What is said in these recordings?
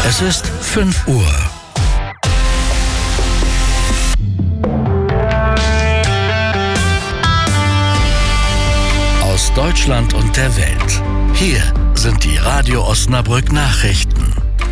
Es ist 5 Uhr. Aus Deutschland und der Welt. Hier sind die Radio Osnabrück Nachrichten.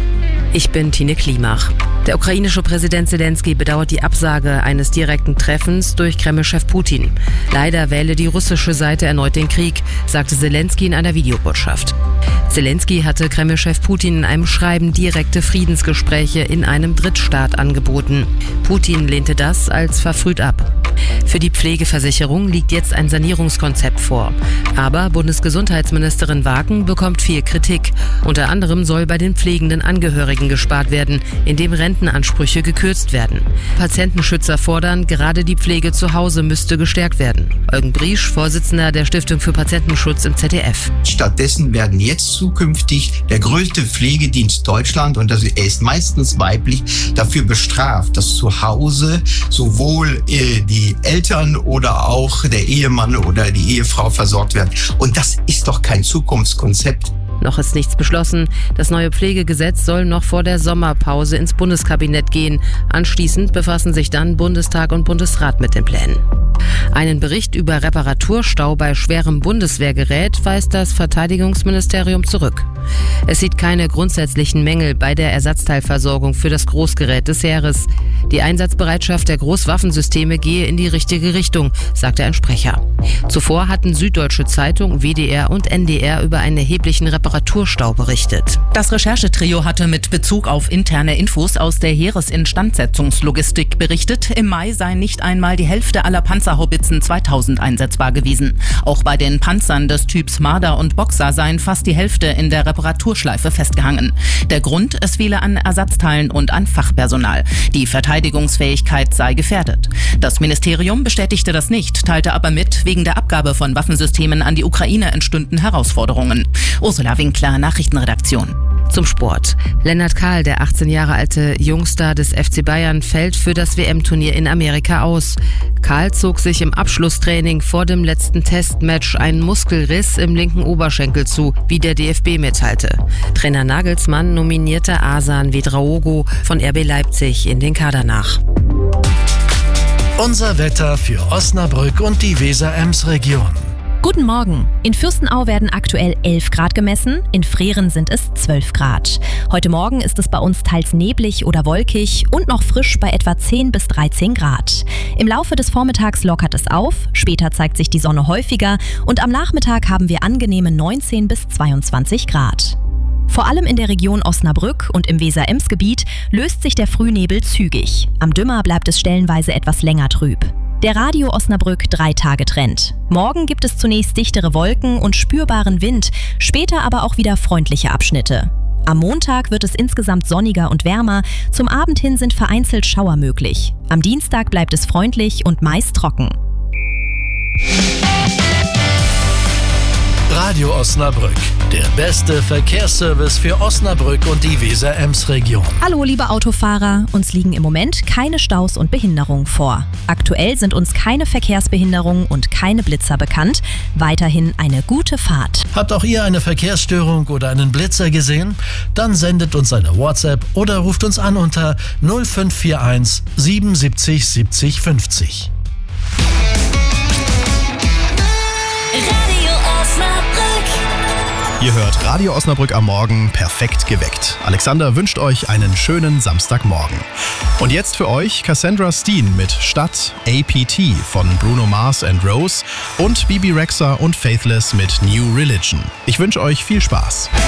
Ich bin Tine Klimach. Der ukrainische Präsident Zelensky bedauert die Absage eines direkten Treffens durch Kreml-Chef Putin. Leider wähle die russische Seite erneut den Krieg, sagte Zelensky in einer Videobotschaft. Zelensky hatte Kreml-Chef Putin in einem Schreiben direkte Friedensgespräche in einem Drittstaat angeboten. Putin lehnte das als verfrüht ab. Für die Pflegeversicherung liegt jetzt ein Sanierungskonzept vor. Aber Bundesgesundheitsministerin Wagen bekommt viel Kritik. Unter anderem soll bei den pflegenden Angehörigen gespart werden, indem Rentenansprüche gekürzt werden. Patientenschützer fordern, gerade die Pflege zu Hause müsste gestärkt werden. Eugen Briesch, Vorsitzender der Stiftung für Patientenschutz im ZDF. Stattdessen werden jetzt zukünftig der größte Pflegedienst Deutschland, und er ist meistens weiblich, dafür bestraft, dass zu Hause sowohl die Eltern oder auch der Ehemann oder die Ehefrau versorgt werden. Und das ist doch kein Zukunftskonzept. Noch ist nichts beschlossen. Das neue Pflegegesetz soll noch vor der Sommerpause ins Bundeskabinett gehen. Anschließend befassen sich dann Bundestag und Bundesrat mit den Plänen. Einen Bericht über Reparaturstau bei schwerem Bundeswehrgerät weist das Verteidigungsministerium zurück. Es sieht keine grundsätzlichen Mängel bei der Ersatzteilversorgung für das Großgerät des Heeres. Die Einsatzbereitschaft der Großwaffensysteme gehe in die richtige Richtung, sagte ein Sprecher. Zuvor hatten Süddeutsche Zeitung, WDR und NDR über einen erheblichen Reparaturstau berichtet. Das Recherchetrio hatte mit Bezug auf interne Infos aus der Heeresinstandsetzungslogistik berichtet, im Mai sei nicht einmal die Hälfte aller Panzerhaubitzen 2000 einsetzbar gewesen. Auch bei den Panzern des Typs Marder und Boxer seien fast die Hälfte in der Reparaturschleife festgehangen. Der Grund, es fehle an Ersatzteilen und an Fachpersonal. Die Verteidigungsfähigkeit sei gefährdet. Das Ministerium bestätigte das nicht, teilte aber mit, wegen der Abgabe von Waffensystemen an die Ukraine entstünden Herausforderungen. Ursula Winkler, Nachrichtenredaktion. Zum Sport. Lennart Kahl, der 18 Jahre alte Jungstar des FC Bayern, fällt für das WM-Turnier in Amerika aus. Kahl zog sich im Abschlusstraining vor dem letzten Testmatch einen Muskelriss im linken Oberschenkel zu, wie der DFB mitteilte. Trainer Nagelsmann nominierte Asan Vedraogo von RB Leipzig in den Kader nach. Unser Wetter für Osnabrück und die Weser-Ems-Region. Guten Morgen. In Fürstenau werden aktuell 11 Grad gemessen, in Freren sind es 12 Grad. Heute Morgen ist es bei uns teils neblig oder wolkig und noch frisch bei etwa 10 bis 13 Grad. Im Laufe des Vormittags lockert es auf, später zeigt sich die Sonne häufiger und am Nachmittag haben wir angenehme 19 bis 22 Grad. Vor allem in der Region Osnabrück und im Weser-Ems-Gebiet löst sich der Frühnebel zügig. Am Dümmer bleibt es stellenweise etwas länger trüb. Der Radio Osnabrück 3-Tage-Trend. Morgen gibt es zunächst dichtere Wolken und spürbaren Wind, später aber auch wieder freundliche Abschnitte. Am Montag wird es insgesamt sonniger und wärmer, zum Abend hin sind vereinzelt Schauer möglich. Am Dienstag bleibt es freundlich und meist trocken. Radio Osnabrück, der beste Verkehrsservice für Osnabrück und die Weser-Ems-Region. Hallo liebe Autofahrer, uns liegen im Moment keine Staus und Behinderungen vor. Aktuell sind uns keine Verkehrsbehinderungen und keine Blitzer bekannt. Weiterhin eine gute Fahrt. Habt auch ihr eine Verkehrsstörung oder einen Blitzer gesehen? Dann sendet uns eine WhatsApp oder ruft uns an unter 0541 77 70 50. Ihr hört Radio Osnabrück am Morgen perfekt geweckt. Alexander wünscht euch einen schönen Samstagmorgen. Und jetzt für euch Cassandra Steen mit Stadt APT von Bruno Mars and Rose und Bibi Rexha und Faithless mit New Religion. Ich wünsche euch viel Spaß.